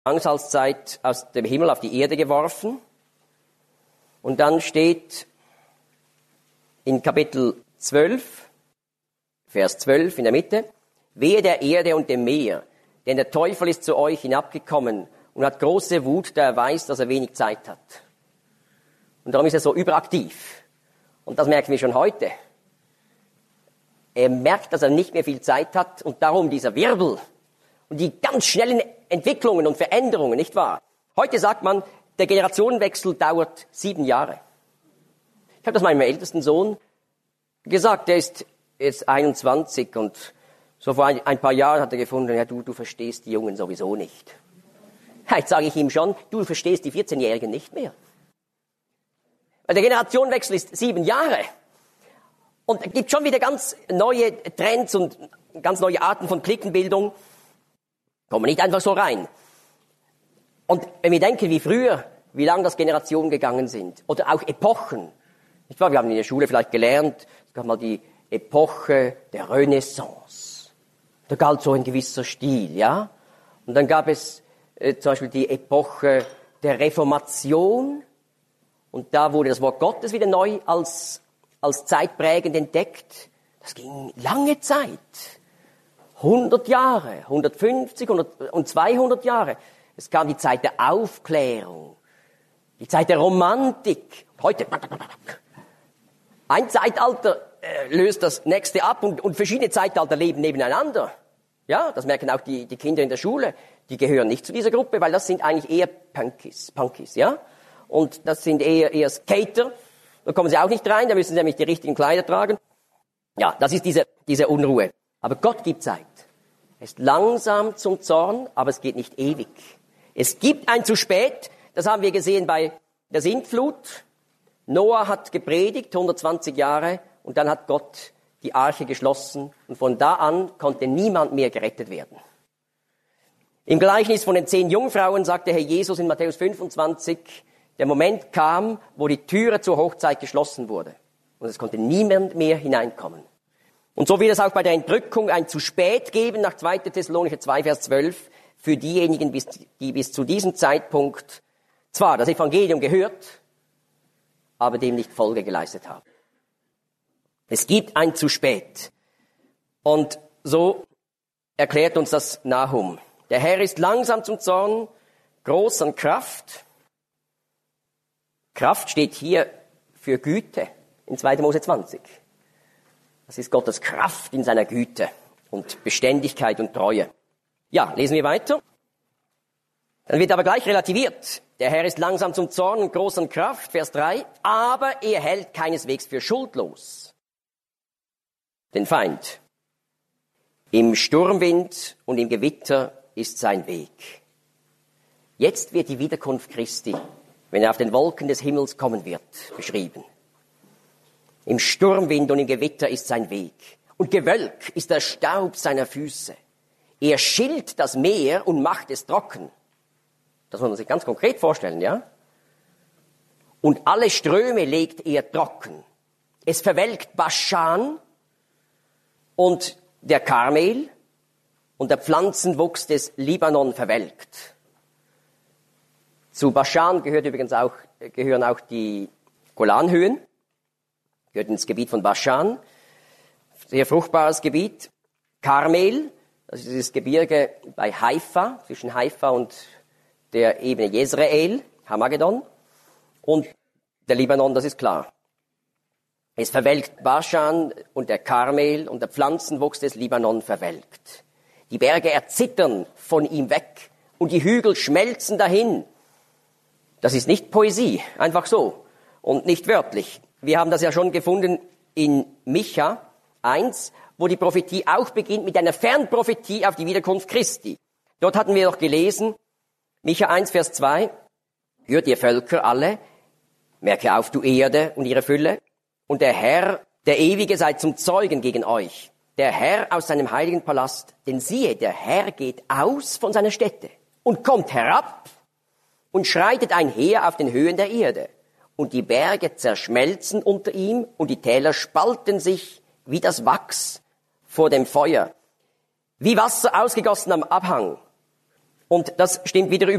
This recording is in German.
Drangsalzzeit aus dem Himmel auf die Erde geworfen. Und dann steht in Kapitel 12, Vers 12 in der Mitte, wehe der Erde und dem Meer, denn der Teufel ist zu euch hinabgekommen und hat große Wut, da er weiß, dass er wenig Zeit hat. Und darum ist er so überaktiv. Und das merken wir schon heute. Er merkt, dass er nicht mehr viel Zeit hat und darum dieser Wirbel und die ganz schnellen Entwicklungen und Veränderungen, nicht wahr? Heute sagt man, der Generationenwechsel dauert 7 Jahre. Ich habe das meinem ältesten Sohn gesagt, der ist jetzt 21 und so vor ein paar Jahren hat er gefunden, ja du verstehst die Jungen sowieso nicht. Jetzt sage ich ihm schon, du verstehst die 14-Jährigen nicht mehr. Weil der Generationenwechsel ist 7 Jahre. Und es gibt schon wieder ganz neue Trends und ganz neue Arten von Cliquenbildung. Kommen nicht einfach so rein. Und wenn wir denken, wie früher, wie lange das Generationen gegangen sind, oder auch Epochen. Nicht wahr? Wir haben in der Schule vielleicht gelernt, es gab mal die Epoche der Renaissance. Da galt so ein gewisser Stil, ja. Und dann gab es zum Beispiel die Epoche der Reformation. Und da wurde das Wort Gottes wieder neu als zeitprägend entdeckt. Das ging lange Zeit. 100 Jahre, 150 und 200 Jahre. Es kam die Zeit der Aufklärung, die Zeit der Romantik. Heute, ein Zeitalter löst das nächste ab und verschiedene Zeitalter leben nebeneinander. Ja, das merken auch die Kinder in der Schule. Die gehören nicht zu dieser Gruppe, weil das sind eigentlich eher Punkies, ja. Und das sind eher Skater. Da kommen sie auch nicht rein, da müssen sie nämlich die richtigen Kleider tragen. Ja, das ist diese Unruhe. Aber Gott gibt Zeit. Er ist langsam zum Zorn, aber es geht nicht ewig. Es gibt ein zu spät, das haben wir gesehen bei der Sintflut. Noah hat gepredigt, 120 Jahre, und dann hat Gott die Arche geschlossen. Und von da an konnte niemand mehr gerettet werden. Im Gleichnis von den 10 Jungfrauen sagte Herr Jesus in Matthäus 25, der Moment kam, wo die Türe zur Hochzeit geschlossen wurde. Und es konnte niemand mehr hineinkommen. Und so wird es auch bei der Entrückung ein zu spät geben, nach 2. Thessalonicher 2, Vers 12, für diejenigen, die bis zu diesem Zeitpunkt zwar das Evangelium gehört, aber dem nicht Folge geleistet haben. Es gibt ein zu spät. Und so erklärt uns das Nahum. Der Herr ist langsam zum Zorn, groß an Kraft. Kraft steht hier für Güte in 2. Mose 20. Das ist Gottes Kraft in seiner Güte und Beständigkeit und Treue. Ja, lesen wir weiter. Dann wird aber gleich relativiert. Der Herr ist langsam zum Zorn und groß an Kraft, Vers 3. Aber er hält keineswegs für schuldlos den Feind. Im Sturmwind und im Gewitter ist sein Weg. Jetzt wird die Wiederkunft Christi, wenn er auf den Wolken des Himmels kommen wird, beschrieben. Im Sturmwind und im Gewitter ist sein Weg. Und Gewölk ist der Staub seiner Füße. Er schillt das Meer und macht es trocken. Das muss man sich ganz konkret vorstellen, ja? Und alle Ströme legt er trocken. Es verwelkt Baschan und der Karmel und der Pflanzenwuchs des Libanon verwelkt. Zu Baschan gehören auch die Golanhöhen, gehört ins Gebiet von Baschan, sehr fruchtbares Gebiet. Karmel, das ist das Gebirge bei Haifa, zwischen Haifa und der Ebene Jezreel, Hamagedon, und der Libanon, das ist klar. Es verwelkt Baschan und der Karmel und der Pflanzenwuchs des Libanon verwelkt. Die Berge erzittern von ihm weg und die Hügel schmelzen dahin. Das ist nicht Poesie, einfach so und nicht wörtlich. Wir haben das ja schon gefunden in Micha 1, wo die Prophetie auch beginnt mit einer Fernprophetie auf die Wiederkunft Christi. Dort hatten wir doch gelesen, Micha 1, Vers 2, hört ihr Völker alle, merke auf, du Erde und ihre Fülle, und der Herr, der Ewige, sei zum Zeugen gegen euch. Der Herr aus seinem heiligen Palast, denn siehe, der Herr geht aus von seiner Stätte und kommt herab und schreitet einher auf den Höhen der Erde. Und die Berge zerschmelzen unter ihm und die Täler spalten sich wie das Wachs vor dem Feuer, wie Wasser ausgegossen am Abhang. Und das stimmt wieder